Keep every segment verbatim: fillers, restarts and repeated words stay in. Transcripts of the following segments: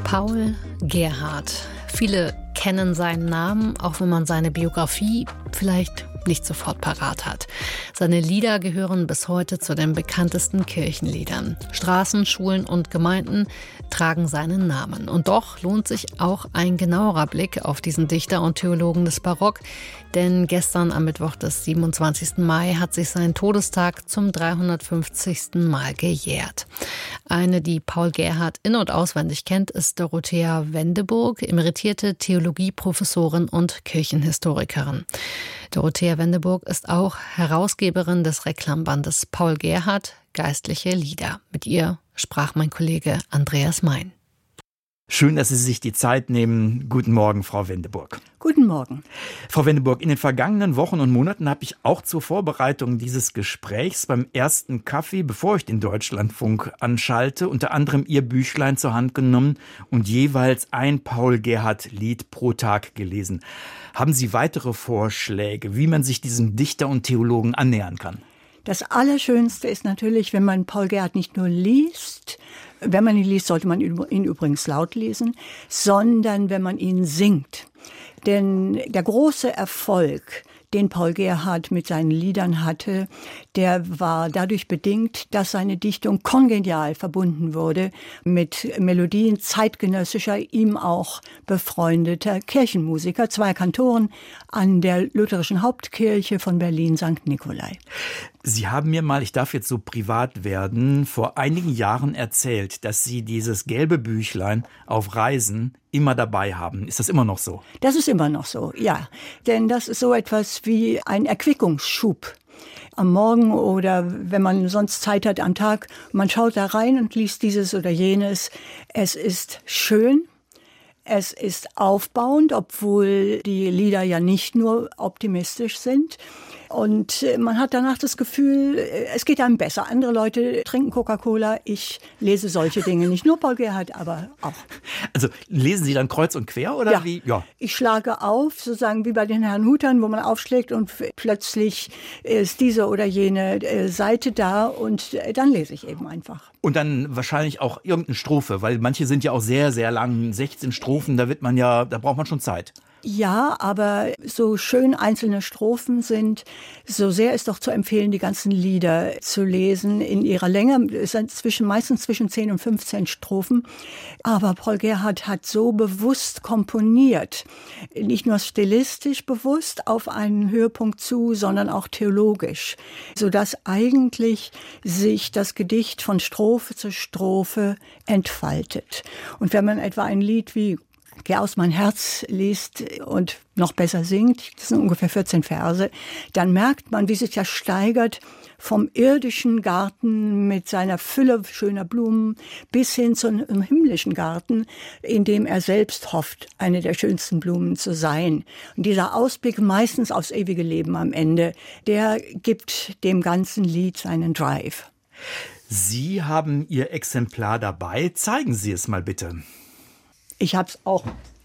Paul Gerhardt. Viele kennen seinen Namen, auch wenn man seine Biografie vielleicht nicht sofort parat hat. Seine Lieder gehören bis heute zu den bekanntesten Kirchenliedern. Straßen, Schulen und Gemeinden tragen seinen Namen. Und doch lohnt sich auch ein genauerer Blick auf diesen Dichter und Theologen des Barock. Denn gestern am Mittwoch des siebenundzwanzigsten Mai hat sich sein Todestag zum dreihundertfünfzigsten Mal gejährt. Eine, die Paul Gerhardt in- und auswendig kennt, ist Dorothea Wendeburg, emeritierte Theologieprofessorin und Kirchenhistorikerin. Dorothea Wendeburg ist auch Herausgeberin des Reklambandes Paul Gerhardt, Geistliche Lieder. Mit ihr sprach mein Kollege Andreas Mein. Schön, dass Sie sich die Zeit nehmen. Guten Morgen, Frau Wendeburg. Guten Morgen. Frau Wendeburg, in den vergangenen Wochen und Monaten habe ich auch zur Vorbereitung dieses Gesprächs beim ersten Kaffee, bevor ich den Deutschlandfunk anschalte, unter anderem Ihr Büchlein zur Hand genommen und jeweils ein Paul Gerhardt-Lied pro Tag gelesen. Haben Sie weitere Vorschläge, wie man sich diesem Dichter und Theologen annähern kann? Das Allerschönste ist natürlich, wenn man Paul Gerhardt nicht nur liest, wenn man ihn liest, sollte man ihn übrigens laut lesen, sondern wenn man ihn singt. Denn der große Erfolg, den Paul Gerhardt mit seinen Liedern hatte, der war dadurch bedingt, dass seine Dichtung kongenial verbunden wurde mit Melodien zeitgenössischer, ihm auch befreundeter Kirchenmusiker, zwei Kantoren an der lutherischen Hauptkirche von Berlin, Sankt Nikolai. Sie haben mir mal, ich darf jetzt so privat werden, vor einigen Jahren erzählt, dass Sie dieses gelbe Büchlein auf Reisen immer dabei haben. Ist das immer noch so? Das ist immer noch so, ja. Denn das ist so etwas wie ein Erquickungsschub. Am Morgen oder wenn man sonst Zeit hat am Tag, man schaut da rein und liest dieses oder jenes. Es ist schön. Es ist aufbauend, obwohl die Lieder ja nicht nur optimistisch sind. Und man hat danach das Gefühl, es geht einem besser. Andere Leute trinken Coca-Cola. Ich lese solche Dinge. Nicht nur Paul Gerhardt, aber auch. Also lesen Sie dann kreuz und quer oder ja. wie? Ja. Ich schlage auf, sozusagen wie bei den Herrn Hutern, wo man aufschlägt und plötzlich ist diese oder jene Seite da und dann lese ich eben einfach. Und dann wahrscheinlich auch irgendeine Strophe, weil manche sind ja auch sehr, sehr lang, sechzehn Strophen, da wird man ja, da braucht man schon Zeit. Ja, aber so schön einzelne Strophen sind, so sehr ist doch zu empfehlen, die ganzen Lieder zu lesen in ihrer Länge. Es sind zwischen, meistens zwischen zehn und fünfzehn Strophen. Aber Paul Gerhardt hat so bewusst komponiert, nicht nur stilistisch bewusst auf einen Höhepunkt zu, sondern auch theologisch, sodass eigentlich sich das Gedicht von Strophe zu Strophe entfaltet. Und wenn man etwa ein Lied wie Geh aus mein Herz liest und noch besser singt, das sind ungefähr vierzehn Verse, dann merkt man, wie sich das steigert vom irdischen Garten mit seiner Fülle schöner Blumen bis hin zum himmlischen Garten, in dem er selbst hofft, eine der schönsten Blumen zu sein. Und dieser Ausblick meistens aufs ewige Leben am Ende, der gibt dem ganzen Lied seinen Drive. Sie haben Ihr Exemplar dabei. Zeigen Sie es mal bitte. Ich hab's auch.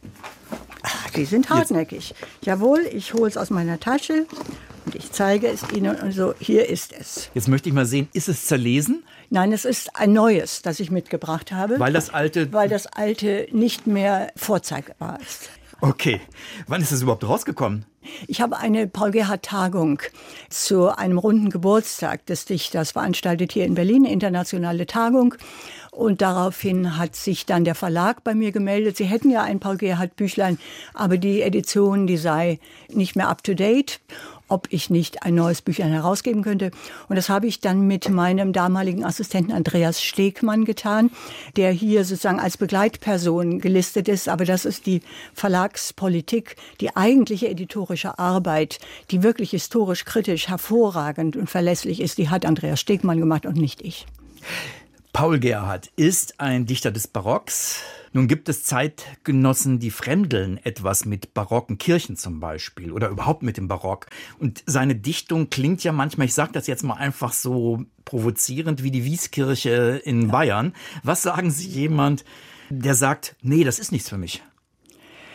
Ach, die sind hartnäckig. Jetzt. Jawohl, ich hole es aus meiner Tasche und ich zeige es Ihnen. Also hier ist es. Jetzt möchte ich mal sehen, ist es zerlesen? Nein, es ist ein neues, das ich mitgebracht habe. Weil das alte... Weil das alte nicht mehr vorzeigbar ist. Okay. Wann ist es überhaupt rausgekommen? Ich habe eine Paul Gerhardt-Tagung zu einem runden Geburtstag des Dichters veranstaltet hier in Berlin, eine internationale Tagung. Und daraufhin hat sich dann der Verlag bei mir gemeldet. Sie hätten ja ein Paul Gerhardt-Büchlein, aber die Edition, die sei nicht mehr up to date, ob ich nicht ein neues Büchlein herausgeben könnte. Und das habe ich dann mit meinem damaligen Assistenten Andreas Stegmann getan, der hier sozusagen als Begleitperson gelistet ist. Aber das ist die Verlagspolitik, die eigentliche editorische Arbeit, die wirklich historisch kritisch hervorragend und verlässlich ist, die hat Andreas Stegmann gemacht und nicht ich. Paul Gerhardt ist ein Dichter des Barocks. Nun gibt es Zeitgenossen, die fremdeln etwas mit barocken Kirchen zum Beispiel oder überhaupt mit dem Barock. Und seine Dichtung klingt ja manchmal, ich sage das jetzt mal einfach so provozierend, wie die Wieskirche in ja. Bayern. Was sagen Sie jemand, der sagt, nee, das ist nichts für mich?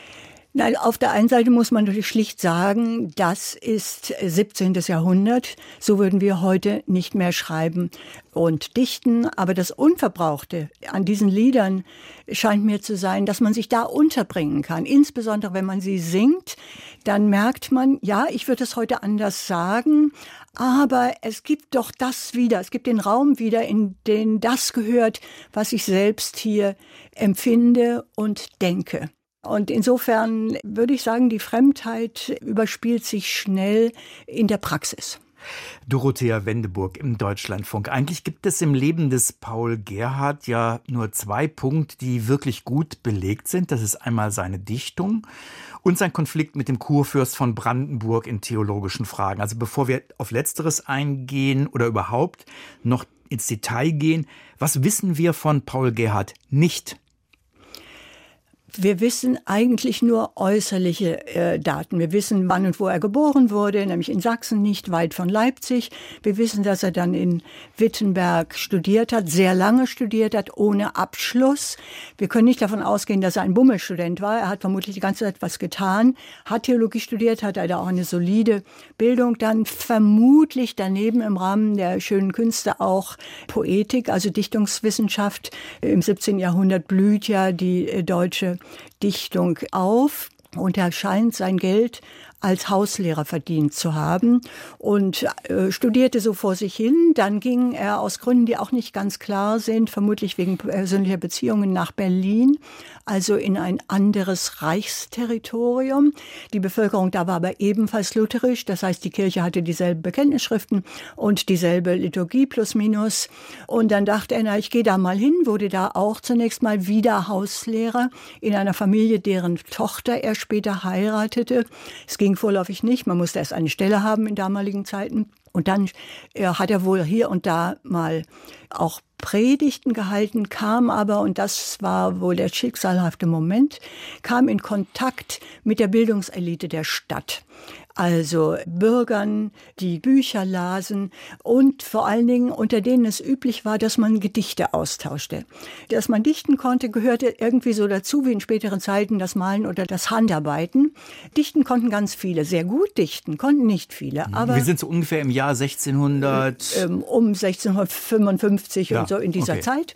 Nein, auf der einen Seite muss man natürlich schlicht sagen, das ist siebzehnten. Jahrhundert. So würden wir heute nicht mehr schreiben und dichten. Aber das Unverbrauchte an diesen Liedern scheint mir zu sein, dass man sich da unterbringen kann. Insbesondere wenn man sie singt, dann merkt man, ja, ich würde es heute anders sagen, aber es gibt doch das wieder, es gibt den Raum wieder, in den das gehört, was ich selbst hier empfinde und denke. Und insofern würde ich sagen, die Fremdheit überspielt sich schnell in der Praxis. Dorothea Wendeburg im Deutschlandfunk. Eigentlich gibt es im Leben des Paul Gerhardt ja nur zwei Punkte, die wirklich gut belegt sind. Das ist einmal seine Dichtung und sein Konflikt mit dem Kurfürst von Brandenburg in theologischen Fragen. Also bevor wir auf Letzteres eingehen oder überhaupt noch ins Detail gehen, was wissen wir von Paul Gerhardt nicht? Wir wissen eigentlich nur äußerliche äh, Daten. Wir wissen, wann und wo er geboren wurde, nämlich in Sachsen, nicht weit von Leipzig. Wir wissen, dass er dann in Wittenberg studiert hat, sehr lange studiert hat, ohne Abschluss. Wir können nicht davon ausgehen, dass er ein Bummelstudent war. Er hat vermutlich die ganze Zeit was getan, hat Theologie studiert, hat er da auch eine solide Bildung. Dann vermutlich daneben im Rahmen der schönen Künste auch Poetik, also Dichtungswissenschaft. Im siebzehnten. Jahrhundert blüht ja die äh, deutsche Dichtung auf und er scheint sein Geld als Hauslehrer verdient zu haben und äh, studierte so vor sich hin. Dann ging er aus Gründen, die auch nicht ganz klar sind, vermutlich wegen persönlicher Beziehungen nach Berlin, also in ein anderes Reichsterritorium. Die Bevölkerung da war aber ebenfalls lutherisch, das heißt, die Kirche hatte dieselben Bekenntnisschriften und dieselbe Liturgie plus minus. Und dann dachte er, na, ich gehe da mal hin, wurde da auch zunächst mal wieder Hauslehrer in einer Familie, deren Tochter er später heiratete. Es ging vorläufig nicht, man musste erst eine Stelle haben in damaligen Zeiten. Und dann äh, hat er wohl hier und da mal auch Predigten gehalten, kam aber, und das war wohl der schicksalhafte Moment, kam in Kontakt mit der Bildungselite der Stadt. Also Bürgern, die Bücher lasen und vor allen Dingen unter denen es üblich war, dass man Gedichte austauschte. Dass man dichten konnte, gehörte irgendwie so dazu wie in späteren Zeiten das Malen oder das Handarbeiten. Dichten konnten ganz viele, sehr gut dichten, konnten nicht viele. Aber wir sind so ungefähr im Jahr sechzehnhundert. Äh, um sechzehnhundertfünfundfünfzig ja, und so in dieser okay. Zeit.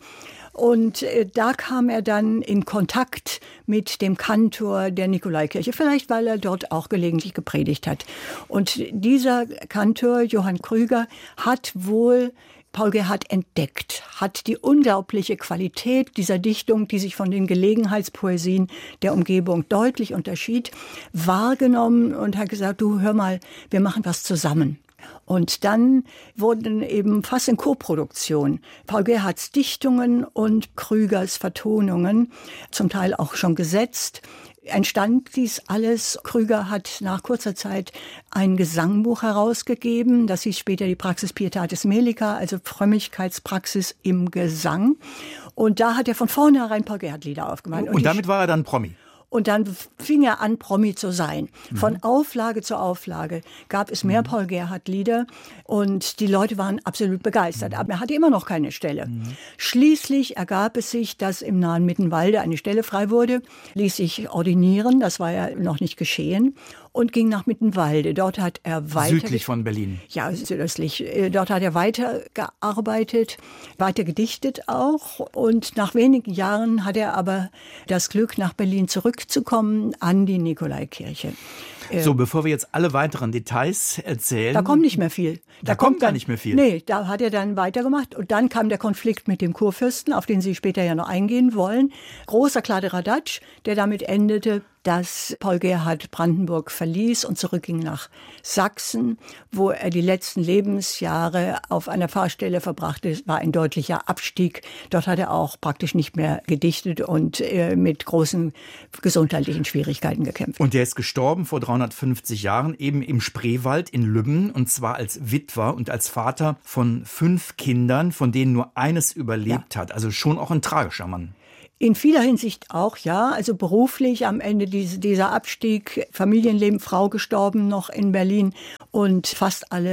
Und äh, da kam er dann in Kontakt mit dem Kantor der Nikolaikirche, vielleicht weil er dort auch gelegentlich gepredigt hat. Und dieser Kantor, Johann Krüger, hat wohl Paul Gerhardt entdeckt, hat die unglaubliche Qualität dieser Dichtung, die sich von den Gelegenheitspoesien der Umgebung deutlich unterschied, wahrgenommen und hat gesagt, du hör mal, wir machen was zusammen. Und dann wurden eben fast in Koproduktion Paul Gerhardts Dichtungen und Krügers Vertonungen, zum Teil auch schon gesetzt. Entstand dies alles. Krüger hat nach kurzer Zeit ein Gesangbuch herausgegeben. Das hieß später die Praxis Pietatis Melica, also Frömmigkeitspraxis im Gesang. Und da hat er von vornherein Paul Gerhardt Lieder aufgemacht. Und, und damit war er dann Promi? Und dann fing er an, Promi zu sein. Von mhm. Auflage zu Auflage gab es mehr mhm. Paul Gerhardt-Lieder und die Leute waren absolut begeistert. Mhm. Aber er hatte immer noch keine Stelle. Mhm. Schließlich ergab es sich, dass im nahen Mittenwalde eine Stelle frei wurde, ließ sich ordinieren, das war ja noch nicht geschehen, und ging nach Mittenwalde. Dort hat er weiter... Südlich von Berlin. Ja, südöstlich. Dort hat er weitergearbeitet, weiter gedichtet auch. Und nach wenigen Jahren hat er aber das Glück, nach Berlin zurückzukommen an die Nikolaikirche. So, bevor wir jetzt alle weiteren Details erzählen... Da kommt nicht mehr viel. Da, da kommt gar nicht mehr viel. Nee, da hat er dann weitergemacht. Und dann kam der Konflikt mit dem Kurfürsten, auf den Sie später ja noch eingehen wollen. Großer Kladderadatsch, der damit endete, dass Paul Gerhardt Brandenburg verließ und zurückging nach Sachsen, wo er die letzten Lebensjahre auf einer Pfarrstelle verbrachte. Es war ein deutlicher Abstieg. Dort hat er auch praktisch nicht mehr gedichtet und äh, mit großen gesundheitlichen Schwierigkeiten gekämpft. Und der ist gestorben vor dreihundertfünfzig Jahren, eben im Spreewald in Lübben, und zwar als Witwer und als Vater von fünf Kindern, von denen nur eines überlebt ja. hat. Also schon auch ein tragischer Mann. In vieler Hinsicht auch, ja. Also beruflich am Ende diese, dieser Abstieg, Familienleben, Frau gestorben noch in Berlin und fast alle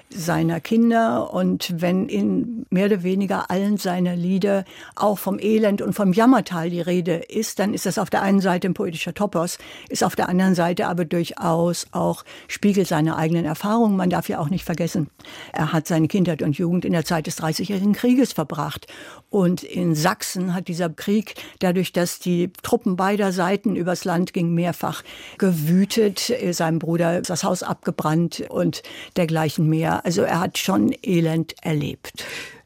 seiner Kinder. Und wenn in mehr oder weniger allen seiner Lieder auch vom Elend und vom Jammertal die Rede ist, dann ist das auf der einen Seite ein poetischer Topos, ist auf der anderen Seite aber durchaus auch Spiegel seiner eigenen Erfahrungen. Man darf ja auch nicht vergessen, er hat seine Kindheit und Jugend in der Zeit des Dreißigjährigen Krieges verbracht. Und in Sachsen hat dieser Krieg, dadurch, dass die Truppen beider Seiten übers Land gingen, mehrfach gewütet. Seinem Bruder ist das Haus abgebrannt und dergleichen mehr. Also er hat schon Elend erlebt.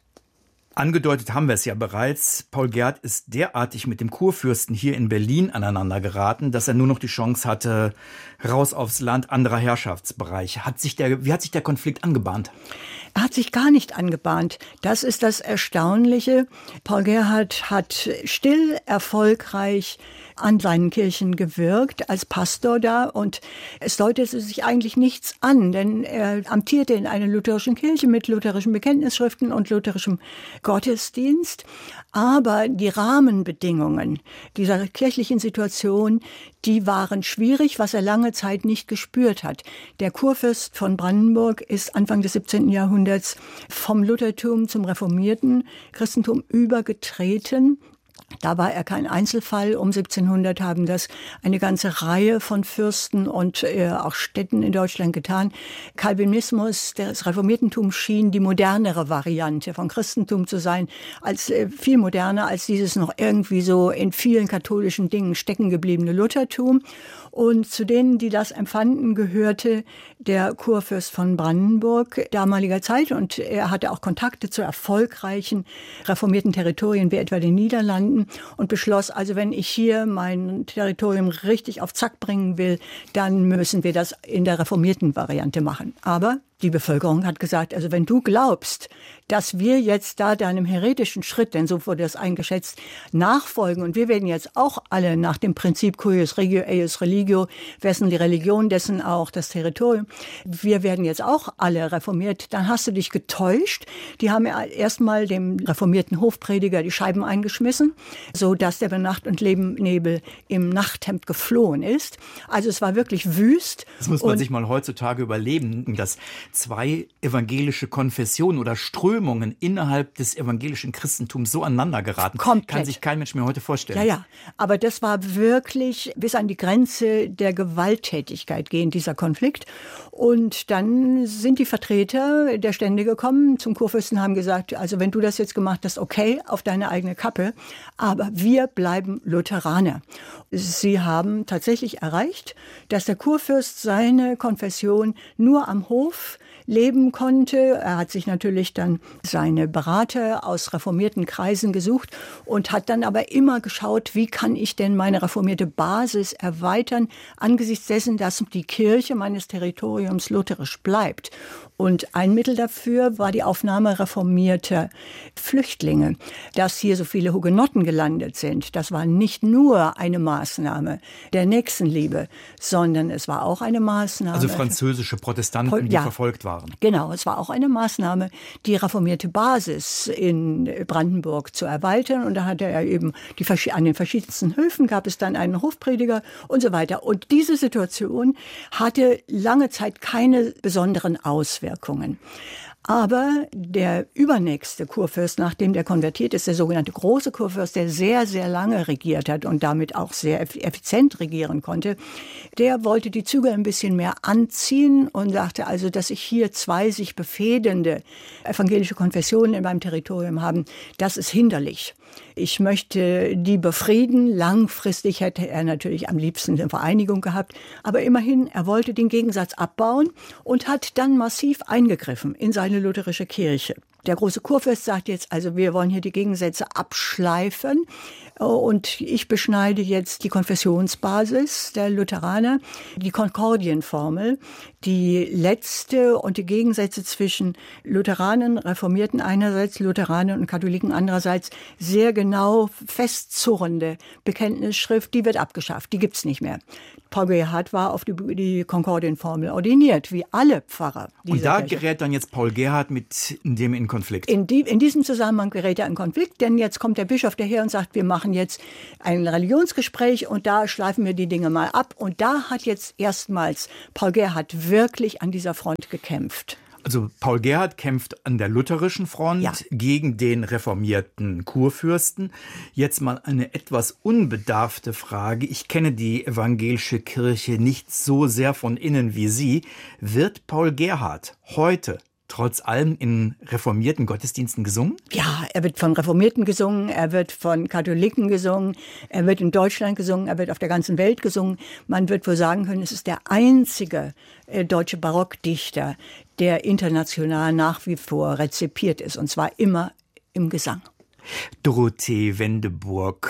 Angedeutet haben wir es ja bereits. Paul Gerhardt ist derartig mit dem Kurfürsten hier in Berlin aneinander geraten, dass er nur noch die Chance hatte, raus aufs Land, anderer Herrschaftsbereich. Hat sich der, wie hat sich der Konflikt angebahnt? Er hat sich gar nicht angebahnt. Das ist das Erstaunliche. Paul Gerhardt hat still, erfolgreich an seinen Kirchen gewirkt, als Pastor da. Und es deutete sich eigentlich nichts an, denn er amtierte in einer lutherischen Kirche mit lutherischen Bekenntnisschriften und lutherischem Gottesdienst. Aber die Rahmenbedingungen dieser kirchlichen Situation, die waren schwierig, was er lange Zeit nicht gespürt hat. Der Kurfürst von Brandenburg ist Anfang des siebzehnten Jahrhunderts vom Luthertum zum reformierten Christentum übergetreten. Da war er kein Einzelfall. Um siebzehnhundert haben das eine ganze Reihe von Fürsten und äh, auch Städten in Deutschland getan. Calvinismus, das Reformiertentum, schien die modernere Variante von Christentum zu sein, als äh, viel moderner als dieses noch irgendwie so in vielen katholischen Dingen stecken gebliebene Luthertum. Und zu denen, die das empfanden, gehörte der Kurfürst von Brandenburg damaliger Zeit. Und er hatte auch Kontakte zu erfolgreichen reformierten Territorien, wie etwa den Niederlanden, und beschloss, also wenn ich hier mein Territorium richtig auf Zack bringen will, dann müssen wir das in der reformierten Variante machen. Aber die Bevölkerung hat gesagt, also wenn du glaubst, dass wir jetzt da deinem heretischen Schritt, denn so wurde das eingeschätzt, nachfolgen und wir werden jetzt auch alle nach dem Prinzip cuius regio, eius religio, wessen die Religion, dessen auch das Territorium, wir werden jetzt auch alle reformiert, dann hast du dich getäuscht. Die haben ja erstmal dem reformierten Hofprediger die Scheiben eingeschmissen, so dass der bei Nacht und Nebel im Nachthemd geflohen ist. Also es war wirklich wüst. Das muss man und sich mal heutzutage überleben, dass zwei evangelische Konfessionen oder Strömungen innerhalb des evangelischen Christentums so aneinander geraten. Komplett. Kann sich kein Mensch mehr heute vorstellen. Ja, ja. Aber das war wirklich bis an die Grenze der Gewalttätigkeit gehend, dieser Konflikt. Und dann sind die Vertreter der Stände gekommen zum Kurfürsten, haben gesagt, also wenn du das jetzt gemacht hast, okay, auf deine eigene Kappe, aber wir bleiben Lutheraner. Sie haben tatsächlich erreicht, dass der Kurfürst seine Konfession nur am Hof leben konnte. Er hat sich natürlich dann seine Berater aus reformierten Kreisen gesucht und hat dann aber immer geschaut, wie kann ich denn meine reformierte Basis erweitern, angesichts dessen, dass die Kirche meines Territoriums lutherisch bleibt. Und ein Mittel dafür war die Aufnahme reformierter Flüchtlinge. Dass hier so viele Hugenotten gelandet sind, das war nicht nur eine Maßnahme der Nächstenliebe, sondern es war auch eine Maßnahme... Also französische Protestanten, die ja verfolgt waren. Genau, es war auch eine Maßnahme, die reformierte Basis in Brandenburg zu erweitern. Und da hatte er eben die, an den verschiedensten Höfen gab es dann einen Hofprediger und so weiter. Und diese Situation hatte lange Zeit keine besonderen Auswirkungen. Aber der übernächste Kurfürst, nachdem der konvertiert ist, der sogenannte große Kurfürst, der sehr, sehr lange regiert hat und damit auch sehr effizient regieren konnte, der wollte die Zügel ein bisschen mehr anziehen und sagte also, dass ich hier zwei sich befehdende evangelische Konfessionen in meinem Territorium haben, das ist hinderlich. Ich möchte die befrieden. Langfristig hätte er natürlich am liebsten eine Vereinigung gehabt. Aber immerhin, er wollte den Gegensatz abbauen und hat dann massiv eingegriffen in seine lutherische Kirche. Der große Kurfürst sagt jetzt, also wir wollen hier die Gegensätze abschleifen und ich beschneide jetzt die Konfessionsbasis der Lutheraner, die Konkordienformel, die letzte und die Gegensätze zwischen Lutheranern, Reformierten einerseits, Lutheranern und Katholiken andererseits sehr genau festzurrende Bekenntnisschrift, die wird abgeschafft, die gibt's nicht mehr. Paul Gerhardt war auf die, die Konkordienformel ordiniert, wie alle Pfarrer. Und da Kirche. gerät dann jetzt Paul Gerhardt mit dem in Konflikt? In, die, in diesem Zusammenhang gerät er in Konflikt, denn jetzt kommt der Bischof daher und sagt, wir machen jetzt ein Religionsgespräch und da schleifen wir die Dinge mal ab. Und da hat jetzt erstmals Paul Gerhardt wirklich an dieser Front gekämpft. Also Paul Gerhardt kämpft an der lutherischen Front ja. gegen den reformierten Kurfürsten. Jetzt mal eine etwas unbedarfte Frage. Ich kenne die evangelische Kirche nicht so sehr von innen wie Sie. Wird Paul Gerhardt heute trotz allem in reformierten Gottesdiensten gesungen? Ja, er wird von Reformierten gesungen, er wird von Katholiken gesungen, er wird in Deutschland gesungen, er wird auf der ganzen Welt gesungen. Man wird wohl sagen können, es ist der einzige äh, deutsche Barockdichter, der international nach wie vor rezipiert ist, und zwar immer im Gesang. Dorothee Wendeburg,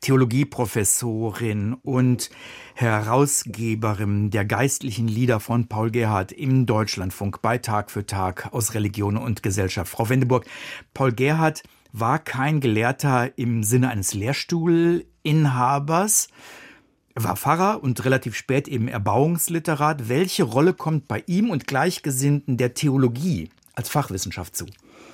Theologieprofessorin und Herausgeberin der geistlichen Lieder von Paul Gerhardt im Deutschlandfunk bei Tag für Tag aus Religion und Gesellschaft. Frau Wendeburg, Paul Gerhardt war kein Gelehrter im Sinne eines Lehrstuhlinhabers. Er war Pfarrer und relativ spät eben Erbauungsliterat. Welche Rolle kommt bei ihm und Gleichgesinnten der Theologie als Fachwissenschaft zu?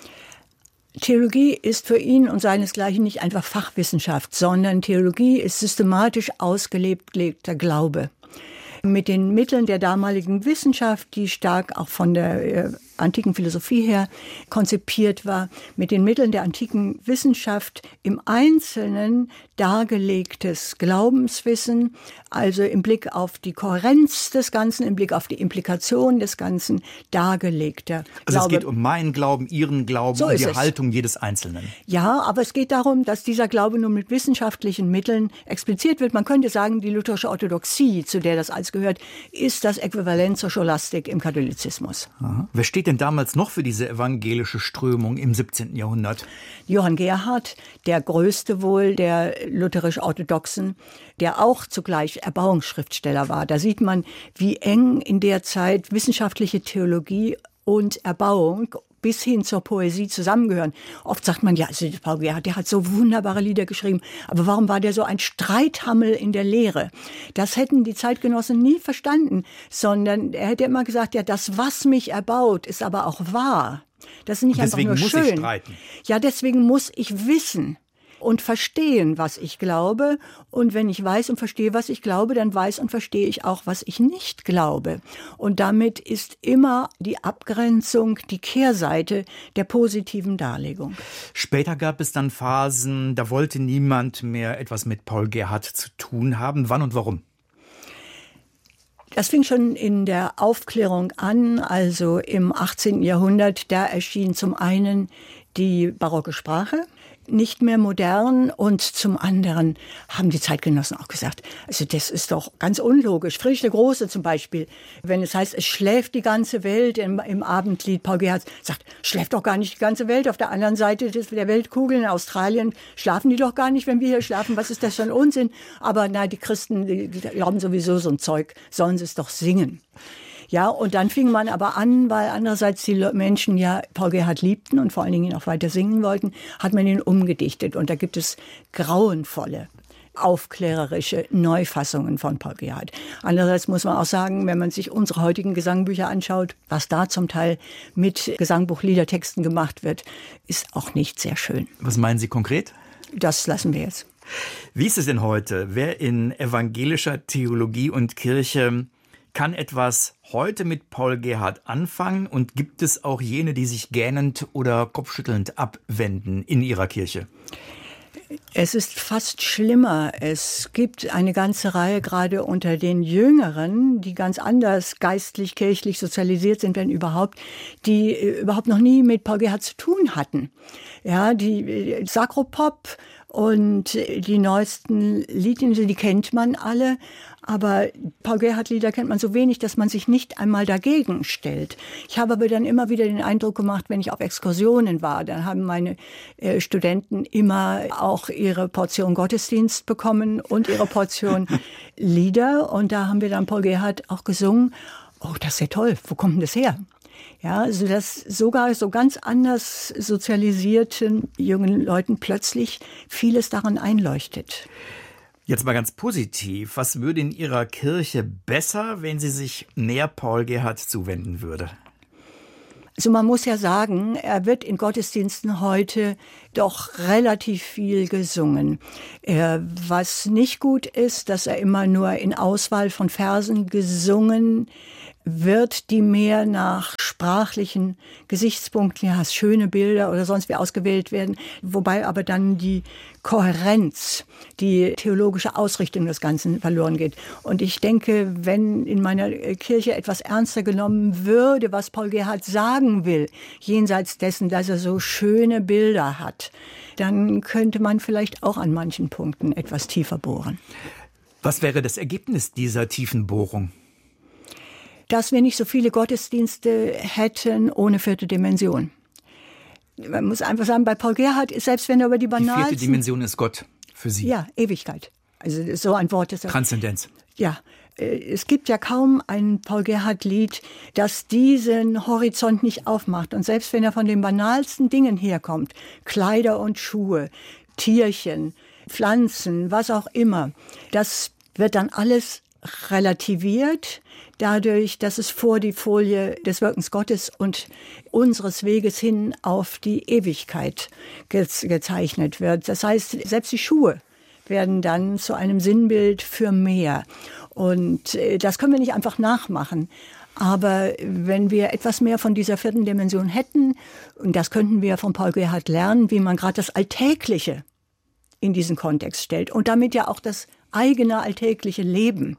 Theologie ist für ihn und seinesgleichen nicht einfach Fachwissenschaft, sondern Theologie ist systematisch ausgelebter Glaube. Mit den Mitteln der damaligen Wissenschaft, die stark auch von der äh, antiken Philosophie her konzipiert war, mit den Mitteln der antiken Wissenschaft im Einzelnen dargelegtes Glaubenswissen, also im Blick auf die Kohärenz des Ganzen, im Blick auf die Implikation des Ganzen dargelegter Also Glaube. Es geht um meinen Glauben, Ihren Glauben, so um die es. Haltung jedes Einzelnen. Ja, aber es geht darum, dass dieser Glaube nur mit wissenschaftlichen Mitteln expliziert wird. Man könnte sagen, die lutherische Orthodoxie, zu der das alles gehört, ist das Äquivalent zur Scholastik im Katholizismus. Aha. Wer steht denn damals noch für diese evangelische Strömung im siebzehnten Jahrhundert? Johann Gerhardt, der größte wohl der lutherisch-orthodoxen, der auch zugleich Erbauungsschriftsteller war. Da sieht man, wie eng in der Zeit wissenschaftliche Theologie und Erbauung bis hin zur Poesie zusammengehören. Oft sagt man, ja, also Paul Gerhardt, der hat so wunderbare Lieder geschrieben, aber warum war der so ein Streithammel in der Lehre? Das hätten die Zeitgenossen nie verstanden, sondern er hätte immer gesagt, ja, das, was mich erbaut, ist aber auch wahr. Das ist nicht einfach nur schön. Deswegen muss ich streiten. Ja, deswegen muss ich wissen und verstehen, was ich glaube. Und wenn ich weiß und verstehe, was ich glaube, dann weiß und verstehe ich auch, was ich nicht glaube. Und damit ist immer die Abgrenzung die Kehrseite der positiven Darlegung. Später gab es dann Phasen, da wollte niemand mehr etwas mit Paul Gerhardt zu tun haben. Wann und warum? Das fing schon in der Aufklärung an, also im achtzehnten Jahrhundert. Da erschien zum einen die barocke Sprache, nicht mehr modern, und zum anderen haben die Zeitgenossen auch gesagt, also das ist doch ganz unlogisch. Friedrich der Große zum Beispiel, wenn es heißt, es schläft die ganze Welt im, im Abendlied, Paul Gerhardt sagt, schläft doch gar nicht die ganze Welt. Auf der anderen Seite der Weltkugel in Australien schlafen die doch gar nicht, wenn wir hier schlafen. Was ist das für ein Unsinn? Aber na, die Christen, die glauben sowieso so ein Zeug, sollen sie es doch singen. Ja, und dann fing man aber an, weil andererseits die Menschen ja Paul Gerhardt liebten und vor allen Dingen ihn auch weiter singen wollten, hat man ihn umgedichtet. Und da gibt es grauenvolle, aufklärerische Neufassungen von Paul Gerhardt. Andererseits muss man auch sagen, wenn man sich unsere heutigen Gesangbücher anschaut, was da zum Teil mit Gesangbuchliedertexten gemacht wird, ist auch nicht sehr schön. Was meinen Sie konkret? Das lassen wir jetzt. Wie ist es denn heute? Wer in evangelischer Theologie und Kirche kann etwas heute mit Paul Gerhardt anfangen, und gibt es auch jene, die sich gähnend oder kopfschüttelnd abwenden in ihrer Kirche? Es ist fast schlimmer. Es gibt eine ganze Reihe, gerade unter den Jüngeren, die ganz anders geistlich, kirchlich sozialisiert sind, wenn überhaupt, die überhaupt noch nie mit Paul Gerhardt zu tun hatten. Ja, die Sakropop und die neuesten Lieder, die kennt man alle. Aber Paul Gerhardt-Lieder kennt man so wenig, dass man sich nicht einmal dagegen stellt. Ich habe aber dann immer wieder den Eindruck gemacht, wenn ich auf Exkursionen war, dann haben meine äh, Studenten immer auch ihre Portion Gottesdienst bekommen und ihre Portion Lieder. Und da haben wir dann Paul Gerhardt auch gesungen. Oh, das ist ja toll. Wo kommt denn das her? Ja, also dass sogar so ganz anders sozialisierten jungen Leuten plötzlich vieles daran einleuchtet. Jetzt mal ganz positiv. Was würde in Ihrer Kirche besser, wenn sie sich näher Paul Gerhardt zuwenden würde? Also man muss ja sagen, er wird in Gottesdiensten heute doch relativ viel gesungen. Er, was nicht gut ist, dass er immer nur in Auswahl von Versen gesungen wird, die mehr nach sprachlichen Gesichtspunkten, ja, schöne Bilder oder sonst wie ausgewählt werden, wobei aber dann die Kohärenz, die theologische Ausrichtung des Ganzen verloren geht. Und ich denke, wenn in meiner Kirche etwas ernster genommen würde, was Paul Gerhardt sagen will, jenseits dessen, dass er so schöne Bilder hat, dann könnte man vielleicht auch an manchen Punkten etwas tiefer bohren. Was wäre das Ergebnis dieser tiefen Bohrung? Dass wir nicht so viele Gottesdienste hätten ohne vierte Dimension. Man muss einfach sagen, bei Paul Gerhardt ist, selbst wenn er über die banalsten... Die vierte Dimension ist Gott für Sie. Ja, Ewigkeit. Also so ein Wort ist... Transzendenz. Ja, es gibt ja kaum ein Paul Gerhardt-Lied, das diesen Horizont nicht aufmacht. Und selbst wenn er von den banalsten Dingen herkommt, Kleider und Schuhe, Tierchen, Pflanzen, was auch immer, das wird dann alles relativiert, dadurch, dass es vor die Folie des Wirkens Gottes und unseres Weges hin auf die Ewigkeit ge- gezeichnet wird. Das heißt, selbst die Schuhe werden dann zu einem Sinnbild für mehr. Und äh, das können wir nicht einfach nachmachen. Aber wenn wir etwas mehr von dieser vierten Dimension hätten, und das könnten wir von Paul Gerhardt lernen, wie man gerade das Alltägliche in diesen Kontext stellt und damit ja auch das eigene alltägliche Leben.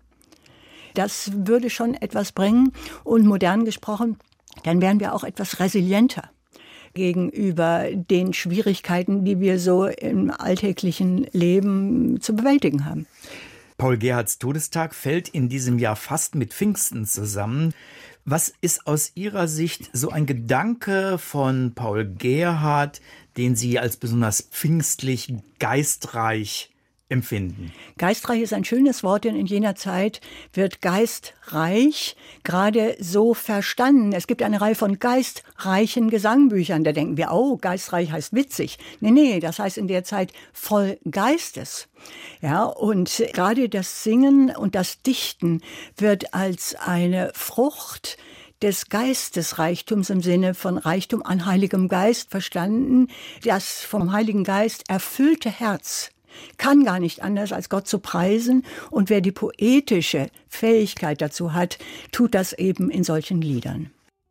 Das würde schon etwas bringen. Und modern gesprochen, dann wären wir auch etwas resilienter gegenüber den Schwierigkeiten, die wir so im alltäglichen Leben zu bewältigen haben. Paul Gerhardts Todestag fällt in diesem Jahr fast mit Pfingsten zusammen. Was ist aus Ihrer Sicht so ein Gedanke von Paul Gerhardt, den Sie als besonders pfingstlich, geistreich empfinden? Geistreich ist ein schönes Wort, denn in jener Zeit wird geistreich gerade so verstanden. Es gibt eine Reihe von geistreichen Gesangbüchern. Da denken wir, oh, geistreich heißt witzig. Nee, nee, das heißt in der Zeit voll Geistes. Ja, und gerade das Singen und das Dichten wird als eine Frucht des Geistesreichtums im Sinne von Reichtum an Heiligem Geist verstanden. Das vom Heiligen Geist erfüllte Herz kann gar nicht anders, als Gott zu preisen. Und wer die poetische Fähigkeit dazu hat, tut das eben in solchen Liedern.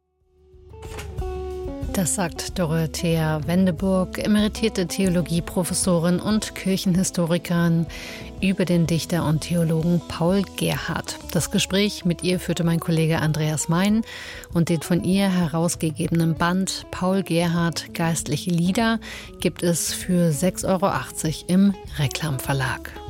Das sagt Dorothea Wendeburg, emeritierte Theologieprofessorin und Kirchenhistorikerin, über den Dichter und Theologen Paul Gerhardt. Das Gespräch mit ihr führte mein Kollege Andreas Mein und den von ihr herausgegebenen Band Paul Gerhardt – Geistliche Lieder gibt es für sechs Euro achtzig im Reklam Verlag.